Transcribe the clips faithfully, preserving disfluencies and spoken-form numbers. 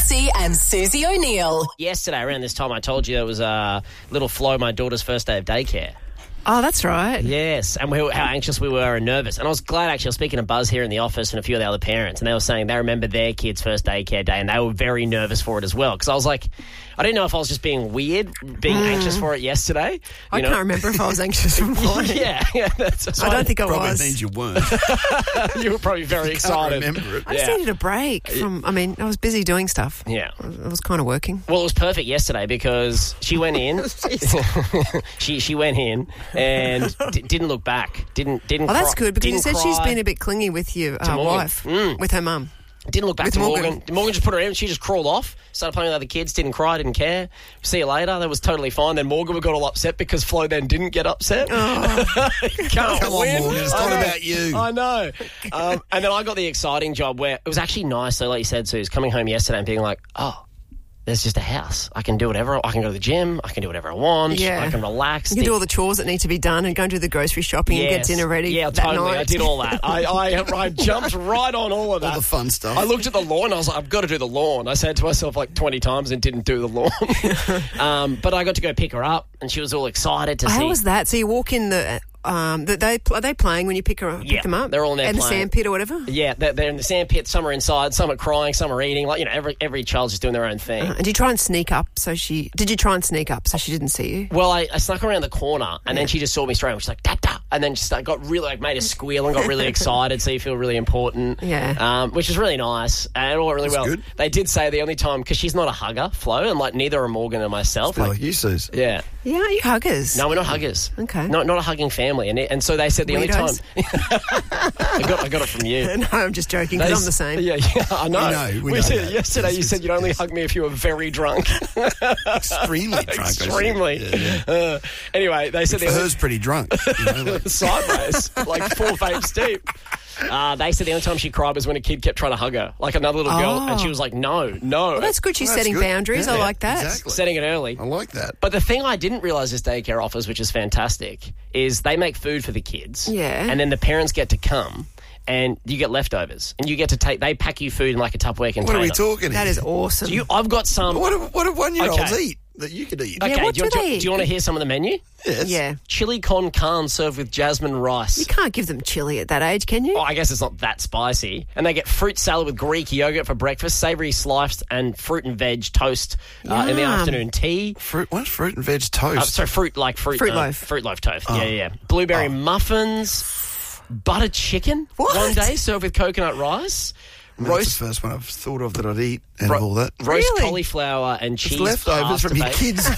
Lutzi and Susie O'Neill. Yesterday, around this time, I told you there was a little Flo, my daughter's first day of daycare. Oh, that's right. Yes, and we were, how anxious we were and nervous. And I was glad, actually, I was speaking to Buzz here in the office and a few of the other parents, and they were saying they remember their kid's first daycare day, and they were very nervous for it as well. Because I was like, I didn't know if I was just being weird, being mm. anxious for it yesterday. You I know? can't remember if I was anxious for mine. yeah, yeah. That's, that's I don't think I probably was. Probably means you weren't. You were probably very excited. I remember it. I just yeah. needed a break from, I mean, I was busy doing stuff. Yeah. I was, I was kind of working. Well, it was perfect yesterday because she went in. she she went in and d- didn't look back. Didn't didn't. Oh, that's cry, good because you said cry. she's been a bit clingy with your uh, wife, mm. with her mum. Didn't look back With to Morgan. Morgan. Morgan just put her in. She just crawled off. Started playing with other kids. Didn't cry. Didn't care. See you later. That was totally fine. Then Morgan got all upset because Flo then didn't get upset. Oh. Can't Come win. on, Morgan. It's not about you. I know. Um, and then I got the exciting job where it was actually nice. So, like you said, Suze, coming home yesterday and being like, oh, there's just a house. I can do whatever. I can go to the gym. I can do whatever I want. Yeah. I can relax. You can do all the chores that need to be done and go and do the grocery shopping Yes. and get dinner ready. Yeah, that totally. night. I did all that. I, I, I jumped right on all of that. All the fun stuff. I looked at the lawn. I was like, I've got to do the lawn. I said to myself like twenty times and didn't do the lawn. um, but I got to go pick her up, and she was all excited to How see. was that? So you walk in the. Um, that they are they playing when you pick her up, Yeah, pick them up? they're all in there and playing. the sandpit or whatever. Yeah, they're, they're in the sandpit. Some are inside. Some are crying. Some are eating. Like you know, every every child's just doing their own thing. Uh, and did you try and sneak up so she? Did you try and sneak up so she didn't see you? Well, I, I snuck around the corner, and then she just saw me straight away. She's like, "Dad, Dad," and then just like, got really like made a squeal and got really excited. So you feel really important. Yeah. Um, which is really nice, and it all went really That's well. good. They did say the only time because she's not a hugger, Flo, and like neither are Morgan and myself. Like, Like, you, Suze. yeah. Yeah, are you huggers? No, we're not huggers. Okay. Not not a hugging family, and it, and so they said the Weirdos. only time I got I got it from you. No, I'm just joking because They I'm the s- same. Yeah, yeah, I know. We know, we We know said- that. yesterday you It's- said you'd only it's- hug me if you were very drunk. Extremely drunk. I said. Extremely. Yeah, yeah. Uh, anyway, they said For the only her's pretty drunk. You know, like, sideways, like four vapes deep. Uh, they said the only time she cried was when a kid kept trying to hug her, like another little girl, Oh. and she was like, no, no. Well, that's good. She's Well, that's setting good. boundaries. I Yeah, like that. exactly. Setting it early. I like that. But the thing I didn't realise this daycare offers, which is fantastic, is they make food for the kids. Yeah. And then the parents get to come and you get leftovers. And you get to take, they pack you food in like a Tupperware container. What are we talking That here? is awesome. So you, I've got some. What do, what do one-year-olds Okay. eat that you could eat? Okay, Yeah, what do, you, do do, they do you want to hear some of the menu? Yes. yeah. Chili con carne served with jasmine rice. You can't give them chili at that age, can you? Oh, I guess it's not that spicy. And they get fruit salad with Greek yogurt for breakfast, savoury sliced and fruit and veg toast uh, in the Yum. afternoon tea. Fruit, what's fruit and veg Uh, toast? so fruit like fruit, Fruit uh, loaf. fruit loaf toast. Yeah, yeah, yeah. Blueberry muffins, butter chicken What? one day served with coconut rice, That's roast the first one I've thought of that I'd eat out ro- of all that. roast Really? cauliflower and cheese. It's leftovers pasta from your bake. kids.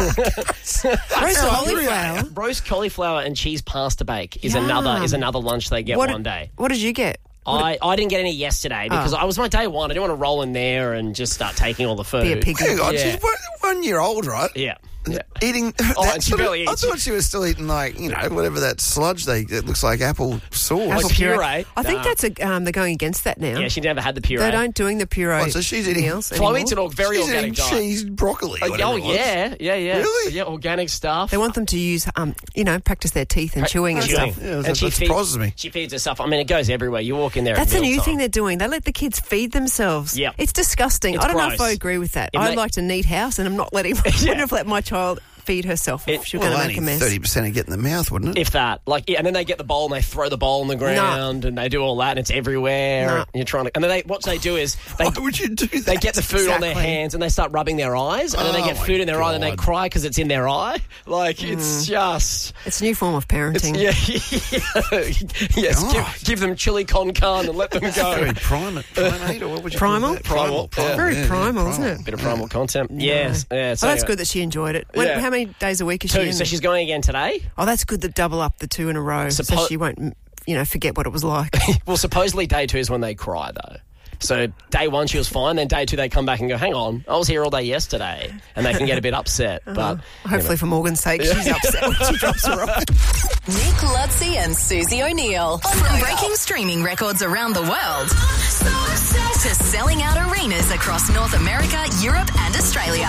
Roast How cauliflower. Roast cauliflower and cheese pasta bake is Yum. another is another lunch they get What, one day. What did you get? I, I didn't get any yesterday because Oh. I was my day one. I didn't want to roll in there and just start taking all the food. Be a piggy. Hang on, Yeah. she's one, one year old, right? Yeah. Yeah. Eating. Oh, that and she sort of- barely I eats. thought she was still eating like you know whatever that sludge they. It looks like apple sauce. Apple Like puree. I think Nah. that's a. Um, they're going against that now. Yeah, she never had the puree. They don't doing the puree. Oh, so she's eating- meals Flo anymore. eats it all very She's organic eating diet. cheese, broccoli. Oh, whatever oh, it was. yeah, yeah, yeah. Really? Yeah, organic stuff. They want them to use, um, you know, practice their teeth and chewing and Chewing. stuff. Yeah, that- and she that feeds, surprises me. She feeds herself. I mean, it goes everywhere. You walk in there. That's at a new mealtime. thing they're doing. They let the kids feed themselves. Yeah. It's disgusting. It's I don't know gross. if I agree with that. It I may- like a neat house, and I'm not letting. I wouldn't have let my child feed herself if It- she was Well, going to make a only mess. thirty percent of get in the mouth, wouldn't it? If that, like, yeah, and then they get the bowl and they throw the bowl on the ground and they do all that and it's everywhere. No. And you're trying to, and then they, what they do is they Why would you do that? they get the food on their Exactly. hands and they start rubbing their eyes and then they Oh get my food in their eye and they God. cry because it's in their eye. Like it's just. It's a new form of parenting. Yeah, yes. Give, God. give them chili con carne and let them go. Very primate, primate, or what would you Primal? call that? Primal, yeah. Very yeah, yeah, primal, isn't it? Bit of primal content. Yes, yeah. So Oh, that's anyway. good that she enjoyed it. When, Yeah. How many days a week is she Two. in? So she's going again today. Oh, that's good to double up the two in a row, so Suppo- she won't, mm, you know, forget what it was like. Well, supposedly day two is when they cry, though. So day one she was fine, then day two they come back and go, hang on, I was here all day yesterday, and they can get a bit upset. But Hopefully, for Morgan's sake, she's upset when she drops her off. Nick Lutzi and Susie O'Neill. From breaking streaming records around the world to selling out arenas across North America, Europe and Australia.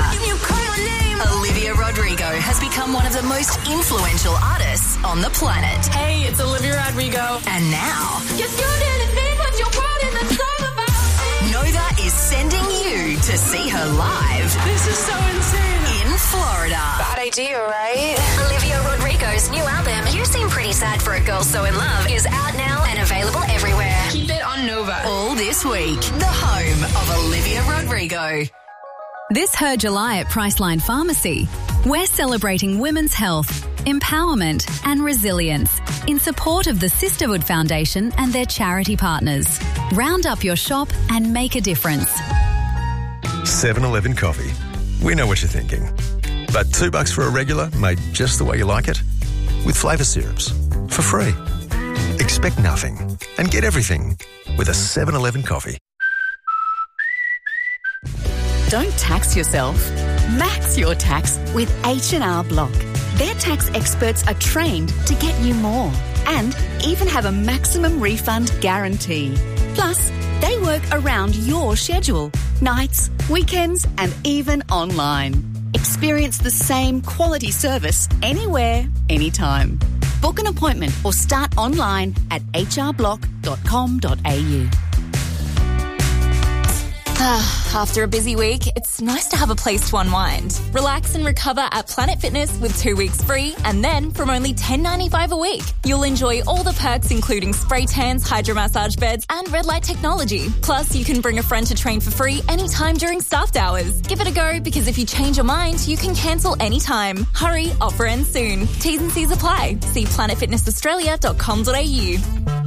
Olivia Rodrigo has become one of the most influential artists on the planet. Hey, it's Olivia Rodrigo. And now, Yes, you didn't mean what your body that's all about. Nova is sending you to to see her live This is so insane. in Florida. Bad idea, right? Olivia Rodrigo's new album, You Seem Pretty Sad for a Girl So in Love, is out now and available everywhere. Keep it on Nova. All this week, the home of Olivia Rodrigo. This Her July at Priceline Pharmacy, we're celebrating women's health, empowerment and resilience in support of the Sisterhood Foundation and their charity partners. Round up your shop and make a difference. seven eleven coffee. We know what you're thinking. But two bucks for a regular made just the way you like it? With flavour syrups. For free. Expect nothing and get everything with a seven eleven coffee. Don't tax yourself. Max your tax with H and R Block. Their tax experts are trained to get you more and even have a maximum refund guarantee. Plus, they work around your schedule, nights, weekends and even online. Experience the same quality service anywhere, anytime. Book an appointment or start online at h r block dot com dot a u. After a busy week, it's nice to have a place to unwind. Relax and recover at Planet Fitness with two weeks free, and then from only ten dollars ninety-five a week, you'll enjoy all the perks including spray tans, hydro massage beds and red light technology. Plus, you can bring a friend to train for free anytime during staffed hours. Give it a go because if you change your mind, you can cancel anytime. Hurry, offer ends soon. T's and C's apply. See planet fitness australia dot com dot a u.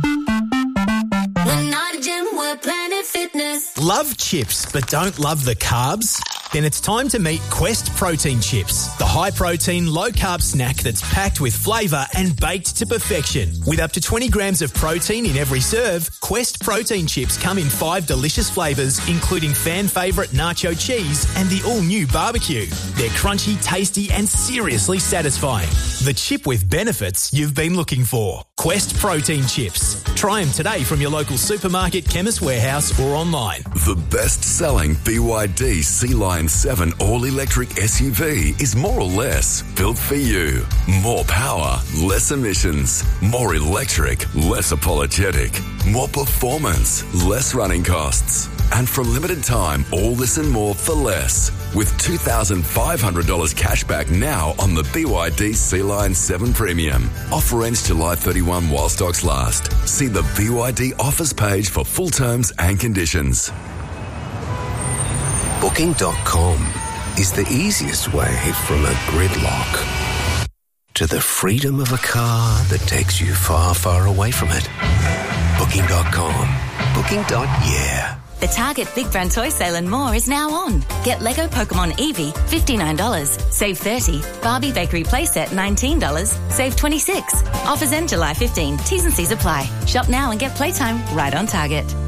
We're not a gym, we're Planet Fitness. Love chips but don't love the carbs? Then it's time to meet Quest Protein Chips, the high-protein, low-carb snack that's packed with flavour and baked to perfection. With up to twenty grams of protein in every serve, Quest Protein Chips come in five delicious flavours, including fan favourite nacho cheese and the all-new barbecue. They're crunchy, tasty and seriously satisfying. The chip with benefits you've been looking for. Quest Protein Chips. Try them today from your local supermarket, chemist warehouse or online. The best-selling B Y D Sea Lion seven all-electric S U V is more or less built for you. More power, less emissions. More electric, less apologetic. More performance, less running costs. And for a limited time, all this and more for less. With two thousand five hundred dollars cash back now on the B Y D Sea Lion seven Premium. Offer ends July thirty-first while stocks last. See the B Y D offers page for full terms and conditions. Booking dot com is the easiest way from a gridlock to the freedom of a car that takes you far, far away from it. Booking dot com. Booking. Yeah. The Target Big Brand Toy Sale and more is now on. Get Lego Pokemon Eevee, fifty-nine dollars, save thirty dollars. Barbie Bakery Playset, nineteen dollars, save twenty-six dollars. Offers end July fifteenth. T's and C's apply. Shop now and get playtime right on Target.